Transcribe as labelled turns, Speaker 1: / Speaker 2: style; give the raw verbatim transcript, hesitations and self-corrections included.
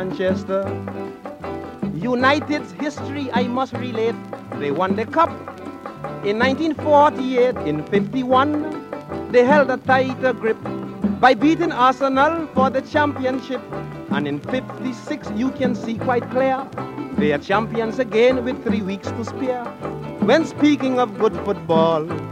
Speaker 1: Manchester United's history I must relate. They won the cup in nineteen forty-eight. In fifty-one, they held a tighter grip by beating Arsenal for the championship. And in fifty-six, you can see quite clear, they are champions again with three weeks to spare. When speaking of good football,